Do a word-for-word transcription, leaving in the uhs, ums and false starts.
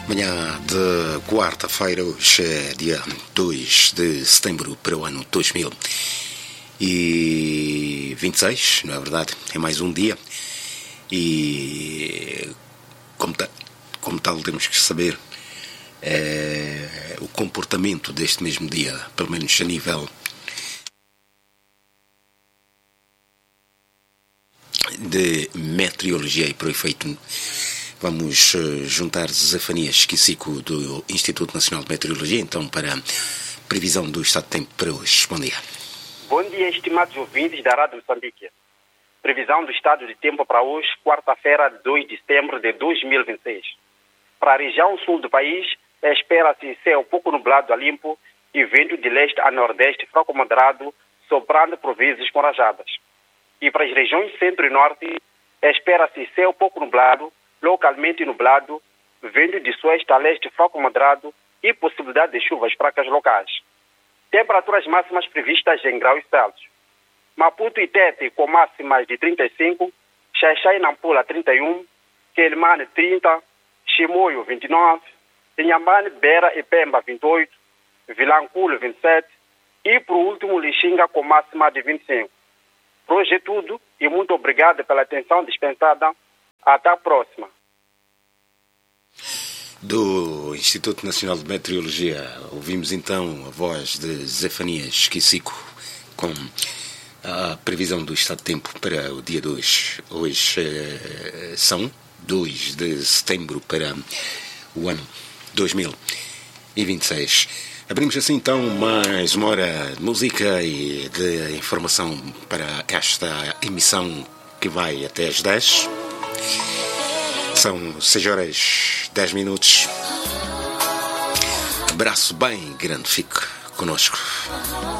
Manhã de quarta-feira, hoje é dia dois de setembro para o ano dois mil e vinte e seis, não é verdade? É mais um dia e, como, ta, como tal, temos que saber é, o comportamento deste mesmo dia, pelo menos a nível de meteorologia, e por efeito vamos juntar Zefanias Kisico do Instituto Nacional de Meteorologia, então, para a previsão do estado de tempo para hoje. Bom dia. Bom dia, estimados ouvintes da Rádio Moçambique. Previsão do estado de tempo para hoje, quarta-feira, dois de setembro de dois mil e vinte e seis. Para a região sul do país, espera-se céu pouco nublado a limpo e vento de leste a nordeste fraco moderado, soprando por vezes com rajadas. E para as regiões centro e norte, espera-se céu pouco nublado, localmente nublado, vento de sueste a leste fraco moderado e possibilidade de chuvas fracas locais. Temperaturas máximas previstas em graus Celsius. Maputo e Tete com máximas de trinta e cinco, Xaixai e Nampula trinta e um, Quelimane trinta, Chimoio vinte e nove, Inhambane, Beira e Pemba vinte e oito, Vilanculo vinte e sete e, por último, Lixinga com máxima de vinte e cinco. Por hoje é tudo e muito obrigado pela atenção dispensada. Até a próxima. Do Instituto Nacional de Meteorologia, ouvimos então a voz de Zefanias Kisico com a previsão do estado de tempo para o dia dois. Hoje eh, são dois de setembro para o ano dois mil e vinte e seis. Abrimos assim então mais uma hora de música e de informação para esta emissão que vai até às dez. São seis horas dez minutos. Abraço bem grande, fique conosco.